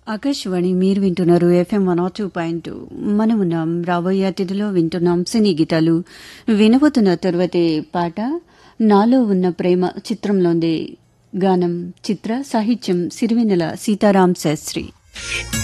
ఆకాశవాణి మీరు వింటున్నారు ఎఫ్ఎం 102.2. మనమున్నాం రాబోయే అతిథిలో వింటున్నాం సినీ గీతాలు. వినబోతున్న తర్వాతి పాట నాలో ఉన్న ప్రేమ చిత్రంలోని గానం. చిత్ర సాహిత్యం సిరివెన్నెల సీతారాం శాస్త్రి.